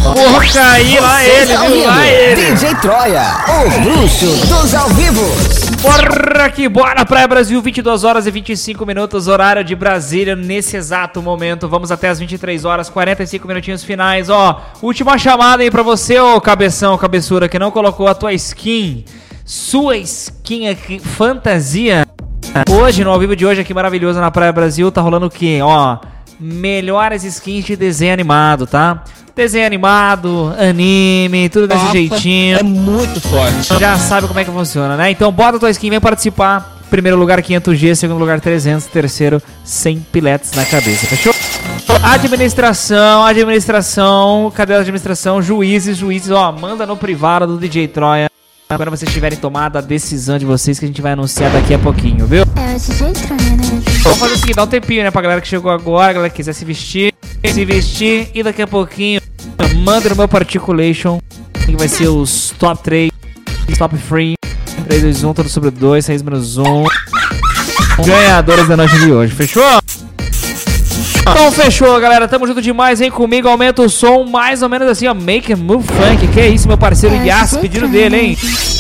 Porra, aí, lá ele, viu? Lá ele. DJ Troia, o bruxo dos ao vivos. Bora que bora, Praia Brasil, 22 horas e 25 minutos, horário de Brasília, nesse exato momento. Vamos até as 23 horas, 45 minutinhos finais, ó. Última chamada aí pra você, ô cabeção, cabeçura, que não colocou a tua skin, sua skin aqui, fantasia. Hoje, no ao vivo de hoje, aqui maravilhoso na Praia Brasil, tá rolando o quê? Ó, melhores skins de desenho animado, tá? Desenho animado, anime, tudo desse jeitinho. É muito forte. Já sabe como é que funciona, né? Então bota a tua skin, vem participar. Primeiro lugar 500G, segundo lugar 300, terceiro 100 piletes na cabeça, fechou? Administração, cadê a administração? Juízes, ó, manda no privado do DJ Troia quando vocês tiverem tomado a decisão de vocês, que a gente vai anunciar daqui a pouquinho, viu? É o DJ Troia, né? Vamos fazer o seguinte, dá um tempinho, né, pra galera que chegou agora, a galera que quiser se vestir, e daqui a pouquinho manda no meu Particulation, que vai ser os top 3, top 3, 3, 2, 1, todo sobre 2, 6 menos 1, ganhadores da noite de hoje, fechou? Então fechou, galera, tamo junto demais, vem comigo, aumenta o som, mais ou menos assim, ó, Make a Move Funk, que é isso, meu parceiro Yas, pedindo dele, hein?